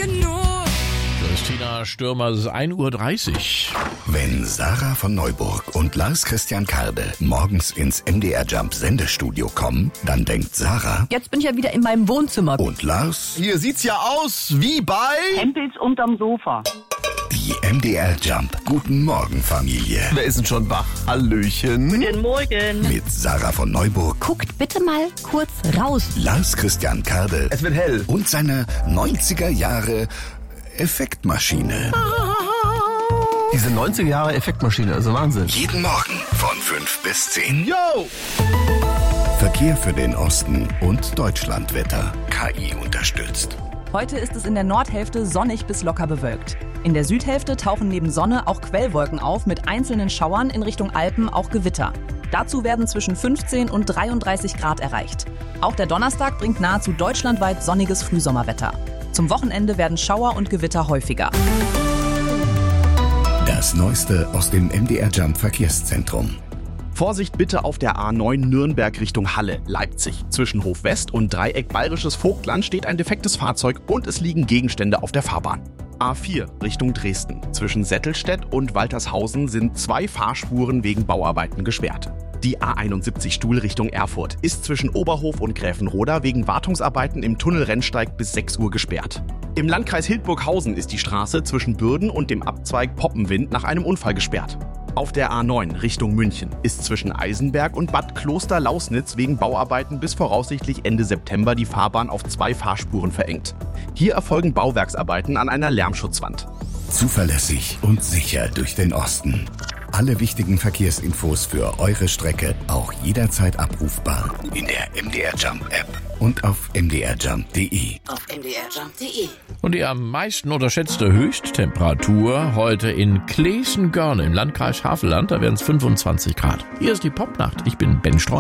genug. Christina Stürmer, es ist 1:30 Uhr. Wenn Sarah von Neuburg und Lars Christian Karde morgens ins MDR Jump Sendestudio kommen, dann denkt Sarah... Jetzt bin ich ja wieder in meinem Wohnzimmer. Und Lars... Hier sieht's ja aus wie bei... Hempels unterm Sofa. Die MDR Jump Guten Morgen Familie. Wer ist denn schon wach? Hallöchen. Guten Morgen. Mit Sarah von Neuburg, Guckt bitte mal kurz raus. Lars Christian Karde Es wird hell. und seiner 90er Jahre Effektmaschine. Diese 90er Jahre Effektmaschine, also Wahnsinn. Jeden Morgen von 5 bis 10. Yo! Verkehr für den Osten und Deutschlandwetter. KI unterstützt. Heute ist es in der Nordhälfte sonnig bis locker bewölkt. In der Südhälfte tauchen neben Sonne auch Quellwolken auf mit einzelnen Schauern, in Richtung Alpen auch Gewitter. Dazu werden zwischen 15 und 33 Grad erreicht. Auch der Donnerstag bringt nahezu deutschlandweit sonniges Frühsommerwetter. Zum Wochenende werden Schauer und Gewitter häufiger. Das Neueste aus dem MDR Jump Verkehrszentrum. Vorsicht bitte auf der A9 Nürnberg Richtung Halle, Leipzig. Zwischen Hof West und Dreieck Bayerisches Vogtland steht ein defektes Fahrzeug und es liegen Gegenstände auf der Fahrbahn. A4 Richtung Dresden. Zwischen Settelstedt und Waltershausen sind 2 Fahrspuren wegen Bauarbeiten gesperrt. Die A71 Stuhl Richtung Erfurt ist zwischen Oberhof und Gräfenroda wegen Wartungsarbeiten im Tunnelrennsteig bis 6 Uhr gesperrt. Im Landkreis Hildburghausen ist die Straße zwischen Bürden und dem Abzweig Poppenwind nach einem Unfall gesperrt. Auf der A9 Richtung München ist zwischen Eisenberg und Bad Kloster-Lausnitz wegen Bauarbeiten bis voraussichtlich Ende September die Fahrbahn auf 2 Fahrspuren verengt. Hier erfolgen Bauwerksarbeiten an einer Lärmschutzwand. Zuverlässig und sicher durch den Osten. Alle wichtigen Verkehrsinfos für eure Strecke auch jederzeit abrufbar in der MDR Jump App und auf mdrjump.de. Auf mdrjump.de. Und die am meisten unterschätzte Höchsttemperatur heute in Kleeßen-Görne im Landkreis Havelland. Da werden es 25 Grad. Hier ist die Popnacht. Ich bin Ben Streu.